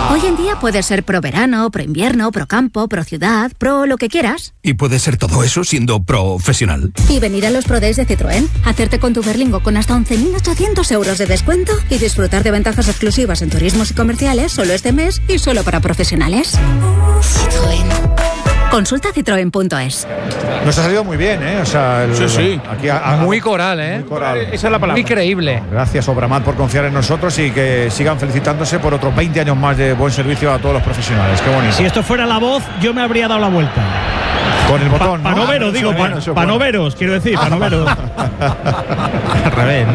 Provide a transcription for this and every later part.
Hoy en día puedes ser pro verano, pro invierno, pro campo, pro ciudad, pro lo que quieras. Y puedes ser todo eso siendo profesional. Y venir a los Pro Days de Citroën, hacerte con tu Berlingo con hasta 11.800 euros de descuento y disfrutar de ventajas exclusivas en turismos y comerciales solo este mes y solo para profesionales. Citroën. Consulta citroen.es. Nos ha salido muy bien, ¿eh? O sea, sí. Aquí muy coral, ¿eh? Muy coral. Esa es la palabra. Increíble. Gracias, Obramat, por confiar en nosotros y que sigan felicitándose por otros 20 años más de buen servicio a todos los profesionales. Qué bonito. Si esto fuera La Voz, yo me habría dado la vuelta. Con el botón, ¿no? Panoveros, digo, panoveros, quiero decir, panoveros. Al revés,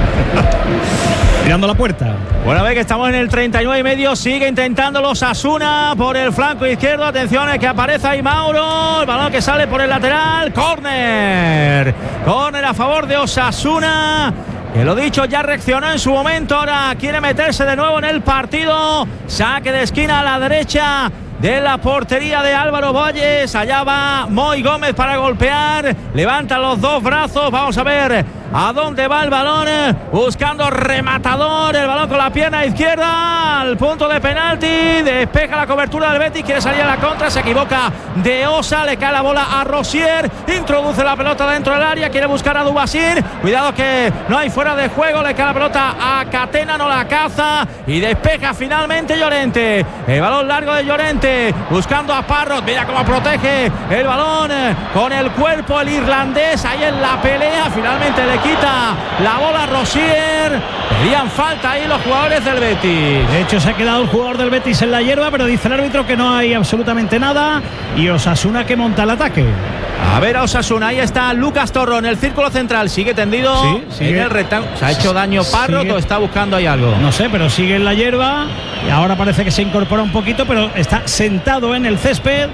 Mirando la puerta. Bueno, ve que estamos en el 39,5. Sigue intentando los Osasuna por el flanco izquierdo. Atención, es que aparece ahí Mauro. El balón que sale por el lateral. Córner. Córner a favor de Osasuna. Que lo dicho, ya reaccionó en su momento. Ahora quiere meterse de nuevo en el partido. Saque de esquina a la derecha de la portería de Álvaro Boyes. Allá va Moy Gómez para golpear. Levanta los dos brazos. Vamos a ver a dónde va el balón. Buscando rematador. El balón con la pierna izquierda al punto de penalti. Despeja la cobertura del Betis. Quiere salir a la contra. Se equivoca de Osa. Le cae la bola a Rosier. Introduce la pelota dentro del área. Quiere buscar a Dubasín. Cuidado que no hay fuera de juego. Le cae la pelota a Catena. No la caza. Y despeja finalmente Llorente. El balón largo de Llorente. Buscando a Parrot. Mira cómo protege el balón con el cuerpo el irlandés. Ahí en la pelea. Finalmente le quita la bola a Rosier. Pedían falta ahí los jugadores del Betis. De hecho, se ha quedado el jugador del Betis en la hierba, pero dice el árbitro que no hay absolutamente nada. Y Osasuna que monta el ataque. A ver a Osasuna, ahí está Lucas Torró en el círculo central, sigue tendido en el rectángulo. ¿Se ha hecho daño Parrot o está buscando ahí algo? No sé, pero sigue en la hierba y ahora parece que se incorpora un poquito, pero está sentado en el césped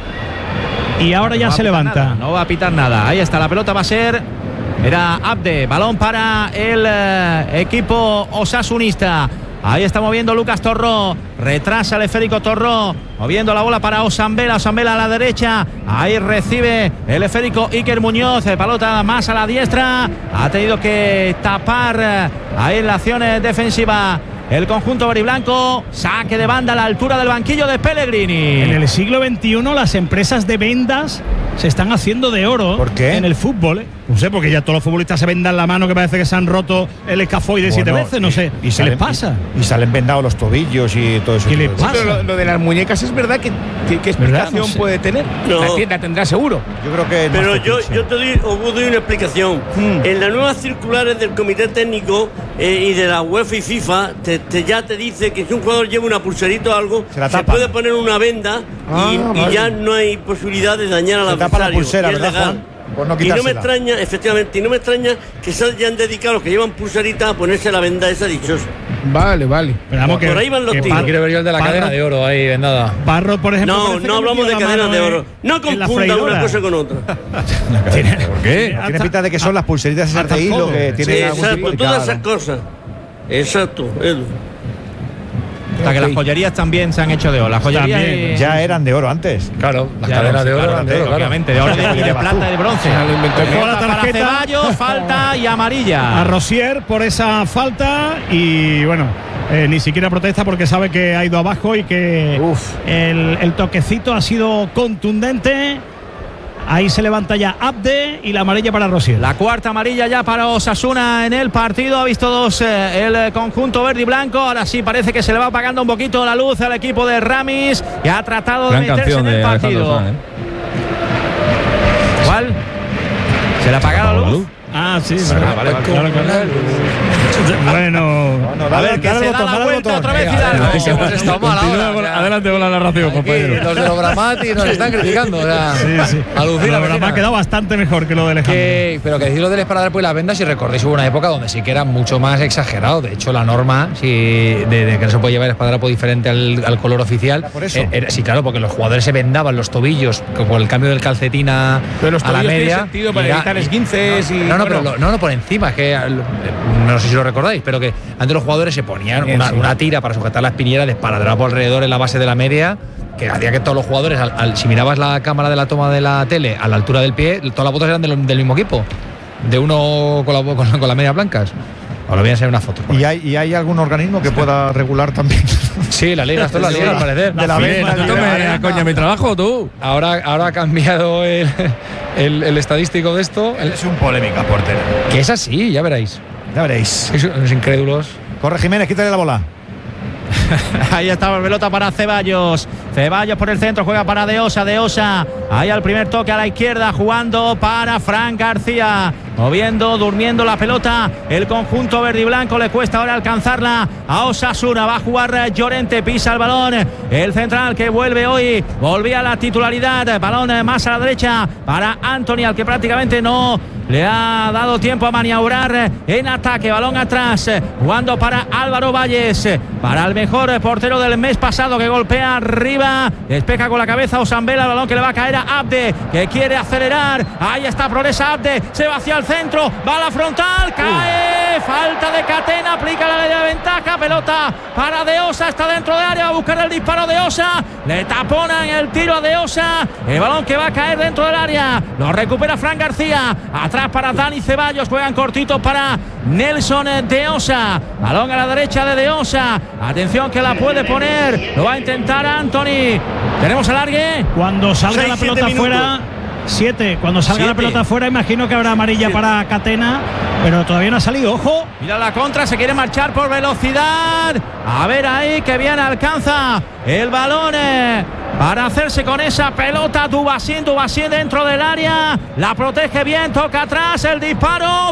y ahora ya se levanta. Nada, no va a pitar nada, ahí está, la pelota va a ser... Era Abde, balón para el equipo osasunista. Ahí está moviendo Lucas Torró. Retrasa el esférico Torró. Moviendo la bola para Osambela. Osambela a la derecha. Ahí recibe el esférico Iker Muñoz. Pelota más a la diestra. Ha tenido que tapar ahí en la acción defensiva el conjunto veriblanco. Saque de banda a la altura del banquillo de Pellegrini. En el siglo XXI las empresas de vendas se están haciendo de oro. ¿Por qué? En el fútbol, No sé, porque ya todos los futbolistas se vendan la mano, que parece que se han roto el escafoide 7 veces, no sé. ¿Qué les pasa? Y salen vendados los tobillos y todo eso. ¿Qué les pasa? Pero lo de las muñecas es verdad que ¿qué explicación no sé. puede tener? No. La tienda tendrá seguro. Yo creo que pero yo os doy una explicación. En las nuevas circulares del Comité Técnico y de la UEFA y FIFA ya te dice que si un jugador lleva una pulserita o algo, se puede poner una venda y ya no hay posibilidad de dañar al adversario. La pulsera, ¿verdad, Juan? Y no me extraña, efectivamente, y no me extraña que se hayan dedicado los que llevan pulserita a ponerse la venda esa dichosa. Vale. Pero por ahí van los tiros. Quiero ver yo el de la cadena de oro ahí vendada. Parrot, por ejemplo. No hablamos de cadenas de oro. No confundan una cosa con otra. ¿Por qué? Tiene pinta de que son las pulseritas esas de hilo que tienen. Sí, exacto, todas esas cosas. Exacto, Edu. Hasta que las joyerías también se han hecho de oro. Las joyerías ya eran de oro antes. Claro, las cadenas de oro eran de oro, obviamente, de oro, de plata y de bronce. La tarjeta para Ceballos, falta y amarilla. A Rosier por esa falta y bueno, ni siquiera protesta porque sabe que ha ido abajo y que el toquecito ha sido contundente. Ahí se levanta ya Abde y la amarilla para Rosier. La cuarta amarilla ya para Osasuna en el partido. Ha visto dos el conjunto verde y blanco. Ahora sí parece que se le va apagando un poquito la luz al equipo de Ramis, que ha tratado de meterse en el partido. ¿Cuál? ¿Se le ha apagado la luz? Ah, sí, vale. Bueno, a ver, que se da la vuelta otra vez Hidalgo. Adelante con la narración, compañero. Los de Obramati nos están criticando. Sí. Alucina. Me ha quedado bastante mejor que lo de Alejandro. Pero que decir lo del esparadrapo y las vendas, si recordáis, hubo una época donde sí que era mucho más exagerado. De hecho, la norma de que no se puede llevar el esparadrapo diferente al color oficial. ¿Por eso? Sí, claro, porque los jugadores se vendaban los tobillos por el cambio del calcetín a la media. Tiene sentido para evitar esguinces y... No, por encima, es que no sé si lo recordáis, pero que antes los jugadores se ponían una tira para sujetar la espinillera de esparadrapo alrededor en la base de la media, que hacía que todos los jugadores, si mirabas la cámara de la toma de la tele a la altura del pie, todas las botas eran del mismo equipo, de uno con la media blancas. Ahora voy a enseñar una foto. ¿Y hay algún organismo que pueda regular también? Sí, la liga, esto es la liga, al parecer. De la vena, no me coña mi trabajo, tú. Ahora ha cambiado el estadístico de esto. Es un polémica, portero. Que es así, ya veréis. Ya veréis. Los incrédulos. Corre Jiménez, quítale la bola. Ahí está la pelota para Ceballos. Ceballos por el centro, juega para De Osa. Ahí al primer toque a la izquierda, jugando para Fran García. Moviendo, durmiendo la pelota. El conjunto verde y blanco, le cuesta ahora alcanzarla a Osasuna. Va a jugar Llorente, pisa el balón. El central que vuelve hoy, volvía a la titularidad. Balón más a la derecha para Anthony, al que prácticamente no le ha dado tiempo a maniobrar en ataque. Balón atrás, jugando para Álvaro Valles, para el mejor portero del mes pasado, que golpea arriba, despeja con la cabeza Osambela. El balón que le va a caer a Abde, que quiere acelerar. Ahí está Progresa Abde, se va hacia el centro, va a la frontal, cae, falta de Catena, aplica la ley de ventaja, pelota para De Osa, está dentro de área, va a buscar el disparo De Osa, le taponan el tiro a De Osa, el balón que va a caer dentro del área, lo recupera Fran García, atrás para Dani Ceballos, juegan cortito para Nelson De Osa, balón a la derecha de Osa, atención que la puede poner, lo va a intentar Anthony, tenemos alargue, cuando salga la pelota fuera. 7, cuando salga la pelota fuera, imagino que habrá amarilla para Catena, pero todavía no ha salido, ojo. Mira la contra, se quiere marchar por velocidad. A ver ahí, que bien alcanza el balón para hacerse con esa pelota. Dubasín dentro del área, la protege bien, toca atrás, el disparo,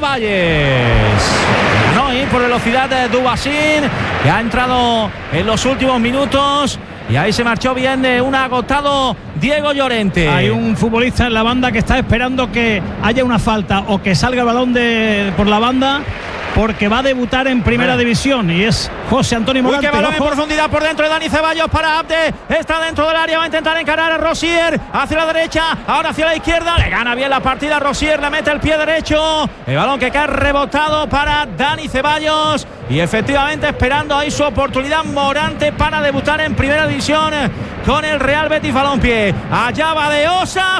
Valles. No, y por velocidad de Dubasín, que ha entrado en los últimos minutos. Y ahí se marchó bien de un agotado Diego Llorente. Hay un futbolista en la banda que está esperando que haya una falta o que salga el balón por la banda, porque va a debutar en primera división, y es José Antonio Morante. Uy, qué balón en profundidad por dentro de Dani Ceballos para Abde, está dentro del área, va a intentar encarar a Rosier hacia la derecha, ahora hacia la izquierda, le gana bien la partida Rosier, le mete el pie derecho, el balón que cae rebotado para Dani Ceballos, y efectivamente esperando ahí su oportunidad Morante para debutar en primera división con el Real Betis Balompié. Allá va De Osa,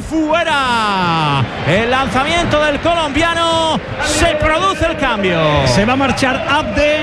fuera el lanzamiento del colombiano, se produce el cambio. Se va a marchar Abde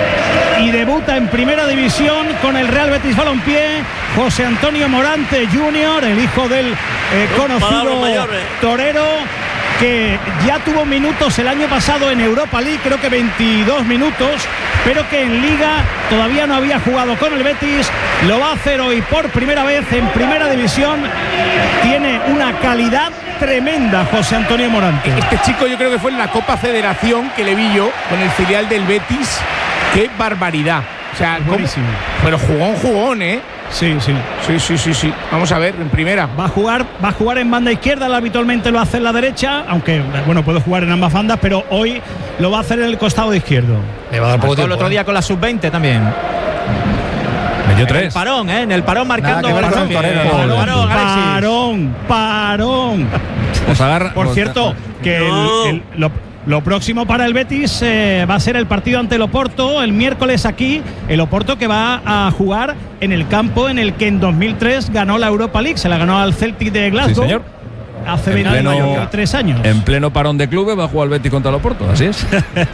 y debuta en primera división con el Real Betis Balompié José Antonio Morante Jr., el hijo del conocido torero, que ya tuvo minutos el año pasado en Europa League, creo que 22 minutos, pero que en Liga todavía no había jugado con el Betis. Lo va a hacer hoy por primera vez en primera división. Tiene una calidad tremenda José Antonio Morante. Este chico yo creo que fue en la Copa Federación que le vi yo con el filial del Betis. ¡Qué barbaridad! O sea, buenísimo. Pero jugón, ¿eh? Sí. Vamos a ver, en primera. Va a jugar en banda izquierda, él habitualmente lo hace en la derecha, aunque bueno, puede jugar en ambas bandas, pero hoy lo va a hacer en el costado izquierdo. Le va a dar poco tiempo. El otro día con la sub-20 también. Metió 3. En el parón marcando. Parón. Por cierto, que lo próximo para el Betis va a ser el partido ante el Oporto el miércoles aquí. El Oporto que va a jugar en el campo en el que en 2003 ganó la Europa League. Se la ganó al Celtic de Glasgow. Sí, señor. Hace 23 años. En pleno parón de clubes va a jugar el Betis contra el Oporto, así es.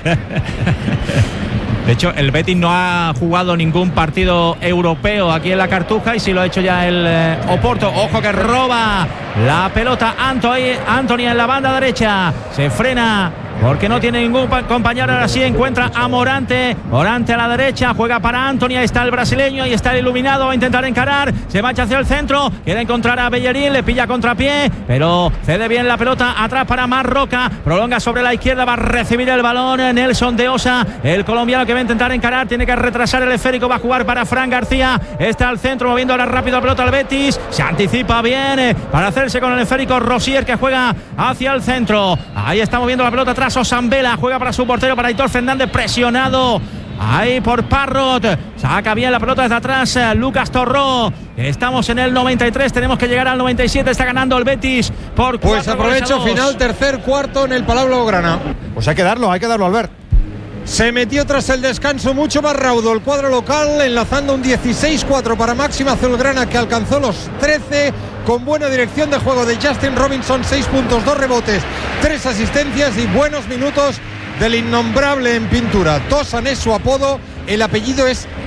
De hecho, el Betis no ha jugado ningún partido europeo aquí en la Cartuja, y sí lo ha hecho ya el Oporto. Ojo que roba la pelota Anthony en la banda derecha. Se frena porque no tiene ningún compañero. Ahora sí encuentra a Morante a la derecha, juega para Anthony, ahí está el brasileño, ahí está el iluminado, va a intentar encarar, se marcha hacia el centro, quiere encontrar a Bellerín, le pilla contrapié, pero cede bien la pelota atrás para Marroca, prolonga sobre la izquierda, va a recibir el balón Nelson De Osa, el colombiano que va a intentar encarar, tiene que retrasar el esférico, va a jugar para Fran García, está al centro, moviendo ahora rápido la pelota al Betis, se anticipa bien para hacerse con el esférico Rosier, que juega hacia el centro, ahí está moviendo la pelota atrás Osambela, juega para su portero, para Aitor Fernández, presionado ahí por Parrot, saca bien la pelota desde atrás Lucas Torró. Estamos en el 93, tenemos que llegar al 97, está ganando el Betis por 4 Pues aprovecho, final, tercer cuarto en el Palau Blaugrana. Pues hay que darlo, Albert. Se metió tras el descanso mucho más raudo el cuadro local, enlazando un 16-4 para Máxima Azulgrana, que alcanzó los 13, con buena dirección de juego de Justin Robinson, 6 puntos, 2 rebotes, 3 asistencias y buenos minutos del innombrable en pintura. Tosan es su apodo, el apellido es